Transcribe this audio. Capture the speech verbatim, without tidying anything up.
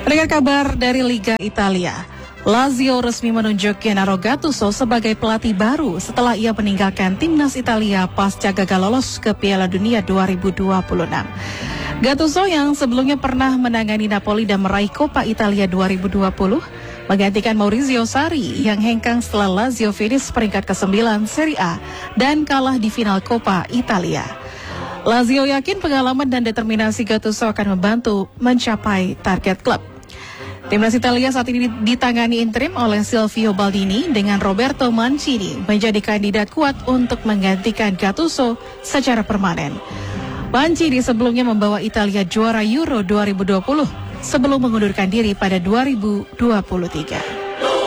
Dengan kabar dari Liga Italia, Lazio resmi menunjuk Gennaro Gattuso sebagai pelatih baru setelah ia meninggalkan timnas Italia pasca gagal lolos ke Piala Dunia dua ribu dua puluh enam. Gattuso yang sebelumnya pernah menangani Napoli dan meraih Coppa Italia dua ribu dua puluh, menggantikan Maurizio Sarri yang hengkang setelah Lazio finish peringkat kesembilan Serie A dan kalah di final Coppa Italia. Lazio yakin pengalaman dan determinasi Gattuso akan membantu mencapai target klub. Timnas Italia saat ini ditangani interim oleh Silvio Baldini dengan Roberto Mancini menjadi kandidat kuat untuk menggantikan Gattuso secara permanen. Mancini sebelumnya membawa Italia juara Euro dua ribu dua puluh sebelum mengundurkan diri pada dua ribu dua puluh tiga.